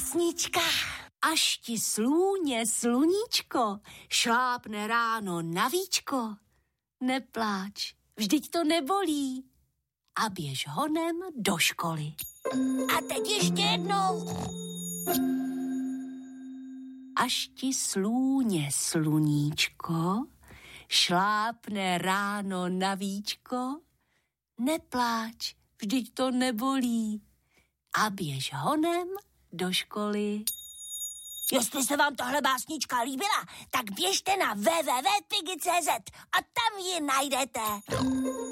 básnička. Až ti slůně sluníčko šlápne ráno na víčko, nepláč, vždyť to nebolí a běž honem do školy. A teď ještě jednou. Až ti slůně sluníčko šlápne ráno na víčko, nepláč, vždyť to nebolí a běž honem do školy. Jestli se vám tahle básnička líbila, tak běžte na www.pigi.cz a tam ji najdete.